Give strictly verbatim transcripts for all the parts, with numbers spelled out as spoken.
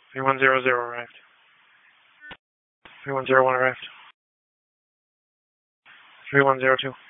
three one zero zero arrived. three one zero one arrived. three one zero two.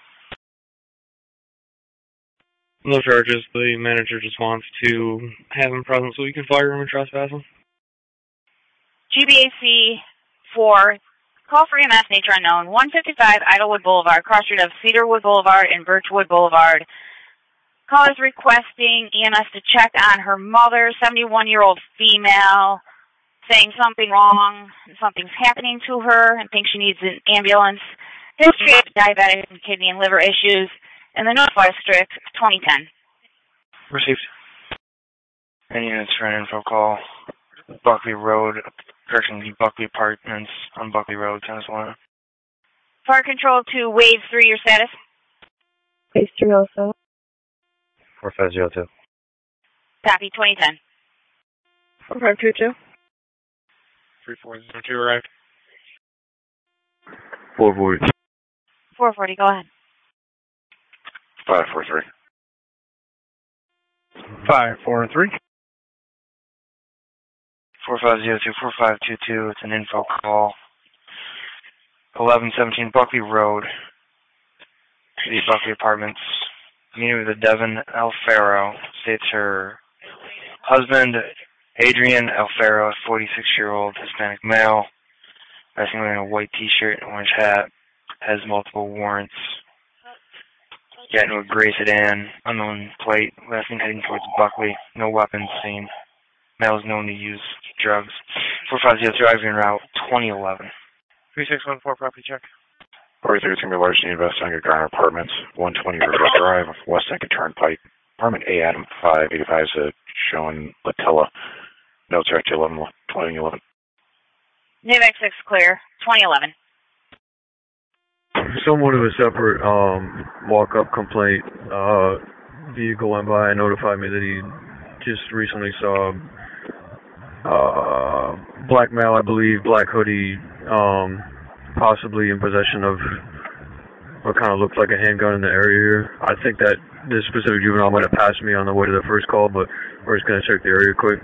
No charges. The manager just wants to have him present so we can fire him and trespass him. G B A C four, call for E M S, nature unknown, one fifty-five Idlewood Boulevard, cross street of Cedarwood Boulevard and Birchwood Boulevard. Call is requesting E M S to check on her mother, seventy-one-year-old female, saying something wrong, something's happening to her, and thinks she needs an ambulance. History of diabetic and kidney and liver issues in the Northwest District, twenty ten. Received. Any units for an info call? Buckley Road, correction, the Buckley Apartments on Buckley Road, Tennessee. Fire Control to Wave three, your status? Wave three also. four five zero two. Copy, twenty ten. four five two two. three four zero two arrived. four forty. four forty, go ahead. five four three. five four three. four five zero two four five two two, it's an info call. eleven seventeen Buckley Road, the Buckley Apartments. Meeting with a Devin Alfaro, states her husband, Adrian Alfaro, forty-six-year-old Hispanic male, dressing wearing a white t-shirt and orange hat, has multiple warrants. Got into a gray sedan, unknown plate, last thing heading towards Buckley, no weapons seen. Male is known to use drugs. four five zero two, Ivory Route, twenty eleven. three six one four, property check. forty-three, it's going to be largely investing at Garner Apartments, one twenty River Drive, West End Turnpike. Apartment A, Adam five eighty-five, is uh, showing Latilla. Notes are actually eleven twenty eleven. Navac six clear, twenty eleven. Someone with a separate um, walk-up complaint uh, vehicle went by and notified me that he just recently saw uh, black male, I believe, black hoodie, um, possibly in possession of what kind of looks like a handgun in the area here. I think that this specific juvenile might have passed me on the way to the first call, but we're just going to check the area quick.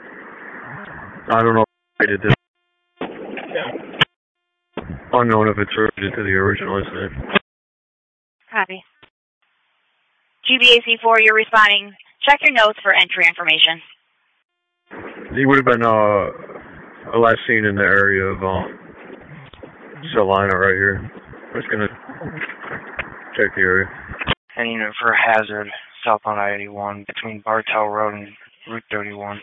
I don't know if I did this. Unknown if it's related to the original incident. Copy. G B A C four, you're responding. Check your notes for entry information. He would have been uh, last seen in the area of um, Salina right here. I'm just going to check the area. And you know, for a hazard, southbound I eighty-one, between Bartell Road and Route thirty-one.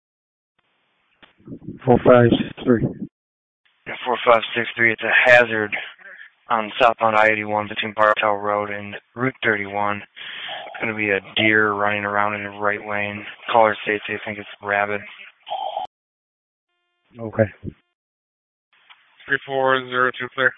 four five six three. four five six three, it's a hazard on southbound I eighty-one between Bartell Road and Route thirty-one. It's going to be a deer running around in the right lane. Caller states they think it's rabid. Okay. three four zero two clear.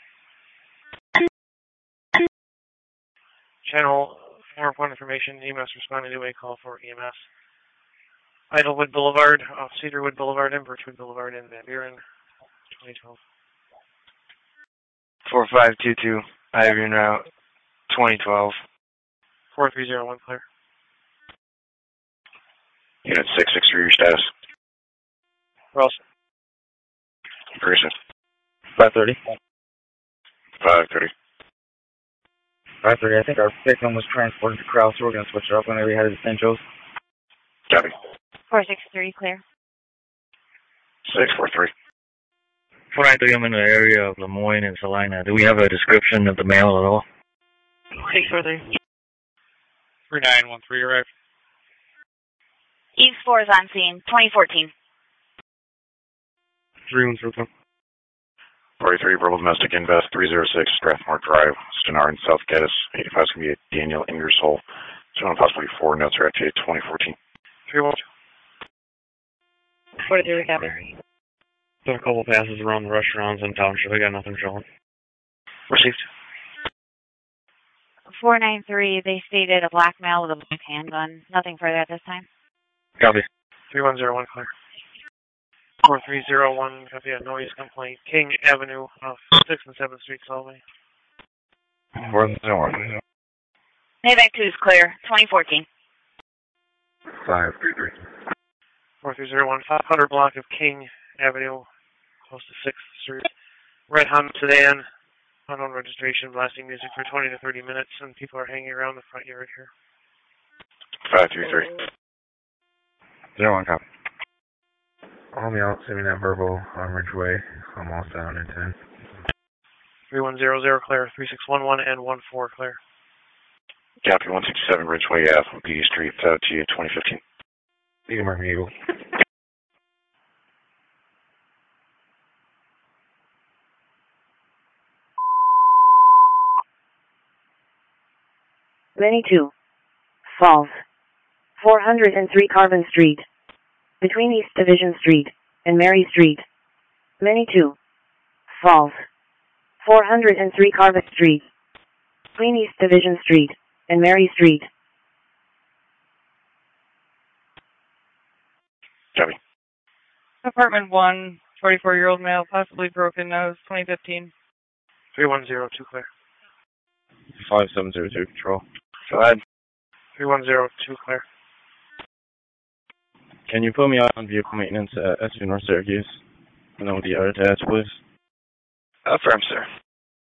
Channel four point information, E M S responding to a call for E M S. Idlewood Boulevard, off Cedarwood Boulevard and Birchwood Boulevard in Van Buren, twenty twelve. four five two two, Ivory Route, twenty twelve. four three zero one clear. Unit six six three, your status. Wilson. Ferguson. five thirty. five thirty. five thirty, I think our victim was transported to Krause, so we're going to switch it up whenever we headed to Saint Joe's. Copy. four six three clear. six four three. four nine three, I'm in the area of Lemoyne and Salina. Do we have a description of the male at all? six four three. three nine one three arrived. Eves four is on scene, twenty fourteen. three one zero two. forty-three, verbal domestic invest, three oh six, Strathmore Drive, Stenard, South Gaddis. eighty-five is going to be a Daniel Ingersoll. Two and possibly four notes are activated, twenty fourteen. three one two. forty-three, recap. Done a couple passes around the restaurants in Township. I got nothing showing. Received. four nine three, they stated a black male with a black handgun. Nothing further at this time. Copy. three one zero one clear. four three zero one, copy a noise complaint. King Avenue, off sixth and seventh Street, Solvay. Navac two is clear, twenty fourteen. five three three. four four three zero one, five hundred block of King Avenue, close to sixth Street. Red Honda sedan, unknown registration, blasting music for twenty to thirty minutes, and people are hanging around the front yard here. five three three. Zero one copy. On me out, send me that verbal on Ridgeway. I'm all sound in ten. three one zero zero clear, three six one one and one four clear. Copy, one sixty-seven Ridgeway Ave, P D Street, uh, G twenty fifteen. Eagle Mark Eagle. Many two. Falls. four hundred three Carbon Street. Between East Division Street and Mary Street. Many two. Falls. four hundred three Carbon Street. Between East Division Street and Mary Street. Copy. Apartment one, forty-four-year-old male, possibly broken nose, twenty fifteen. three one zero two clear. five seven zero two control. Go ahead. three one zero two clear. Can you put me on vehicle maintenance at S V North Syracuse? And then with the other attached, please. Affirm, sir.